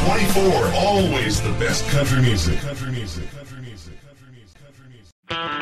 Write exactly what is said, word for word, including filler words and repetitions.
twenty-four, always the best country music. Country music. Country music. Country music. Country music.